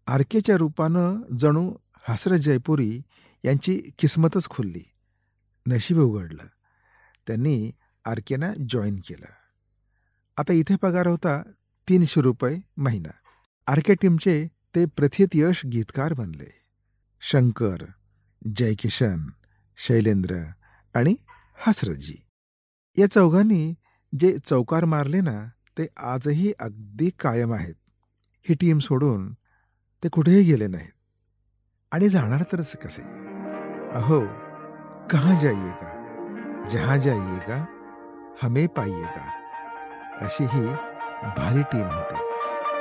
आर.केच्या रूपानं जणू हसरत जयपुरी यांची किस्मतच खुलली. नशीब उघडलं. त्यांनी आर.केना जॉइन केलं. आता इथे पगार होता ₹300 महिना. आर.के टीमचे ते प्रथित यश गीतकार बनले. शंकर, जयकिशन, शैलेंद्र आणि हसरतजी या चौघांनी जे चौकार मारले ना, ते आजही अगदी कायम आहेत. ही टीम सोडून ते कुठेही गेले नाहीत आणि जाणार तरच कसे? अहो, कहाँ जाइएगा, जहाँ जाइएगा, हमें पाइएगा, अशी ही भारी टीम होती.